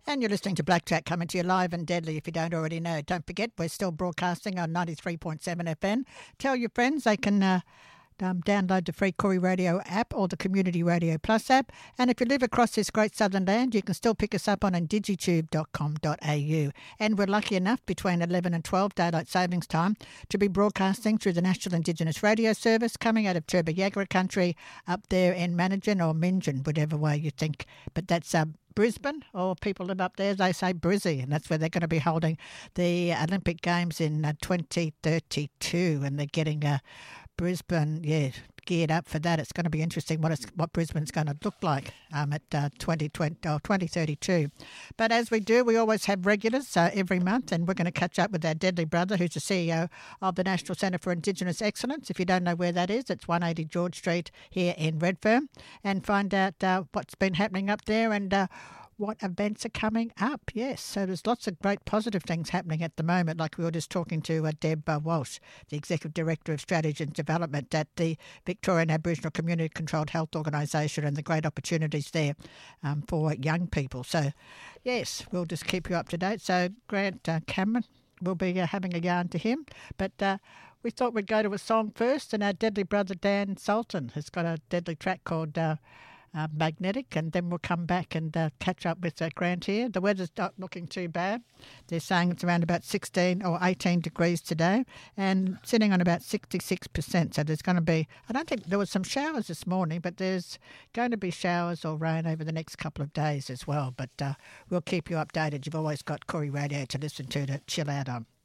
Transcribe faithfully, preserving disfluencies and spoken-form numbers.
And you're listening to Black Jack coming to you live and deadly if you don't already know. Don't forget, we're still broadcasting on ninety-three point seven F M. Tell your friends they can uh, um, download the free Corey Radio app or the Community Radio Plus app. And if you live across this great southern land, you can still pick us up on indigitube dot com dot a u. And we're lucky enough between eleven and twelve daylight savings time to be broadcasting through the National Indigenous Radio Service coming out of Turba Yagra country up there in Mannigan or Minjan, whatever way you think. But that's um, Brisbane, or people live up there, they say Brizzy, and that's where they're going to be holding the Olympic Games in uh, twenty thirty-two, and they're getting uh, Brisbane, yeah, geared up for that. It's going to be interesting what it's, what Brisbane's going to look like um, at uh, twenty twenty, or twenty thirty-two. But as we do, we always have regulars uh, every month, and we're going to catch up with our deadly brother, who's the C E O of the National Centre for Indigenous Excellence. If you don't know where that is, it's one eighty George Street here in Redfern, and find out uh, what's been happening up there and uh, what events are coming up. Yes, so there's lots of great positive things happening at the moment, like we were just talking to uh, Deb uh, Walsh, the Executive Director of Strategy and Development at the Victorian Aboriginal Community Controlled Health Organisation, and the great opportunities there um, for young people. So, yes, we'll just keep you up to date. So Grant uh, Cameron, we'll be uh, having a yarn to him, but uh, we thought we'd go to a song first, and our deadly brother Dan Sultan has got a deadly track called Uh, Uh, magnetic, and then we'll come back and uh, catch up with uh, Grant here. The weather's not looking too bad. They're saying it's around about sixteen or eighteen degrees today and sitting on about sixty-six percent. So there's going to be, I don't think there was some showers this morning, but there's going to be showers or rain over the next couple of days as well. But uh, we'll keep you updated. You've always got Corey Radio to listen to to chill out on.